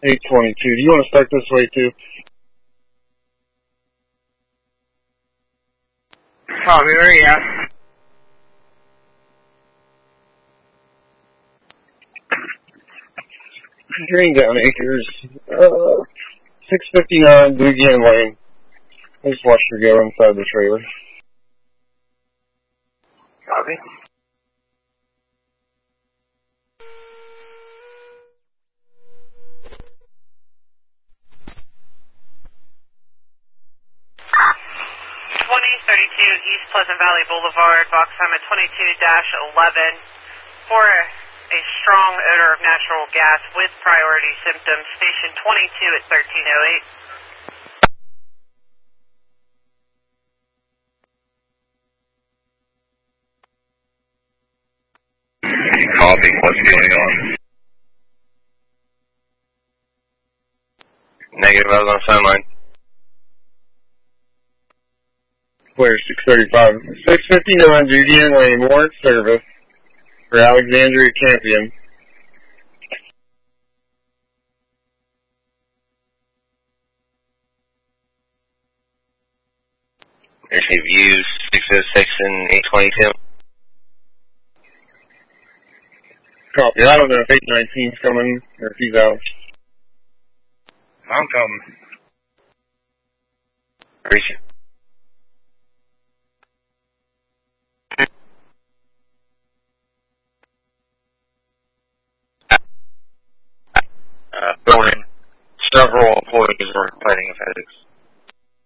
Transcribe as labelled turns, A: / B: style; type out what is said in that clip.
A: 822. Do you want to start this way too?
B: Copy, where are you at?
A: Green Down Acres. 659 Dugan Lane. I just watched her go inside the trailer.
B: Copy.
C: East Pleasant Valley Boulevard, box time at 22-11 for a strong odor of natural gas with priority symptoms. Station 22 at 1308.
B: Copy, what's going on? Negative, I was on the phone line.
A: Player 635. 659 Dugan Lane, warrant service for Alexandria Campion.
B: Receive views 606 and 822.
A: Copy. I don't know if 819's coming or if he's out.
B: I'm coming. Reach it. Building. Several employees are complaining of headaches.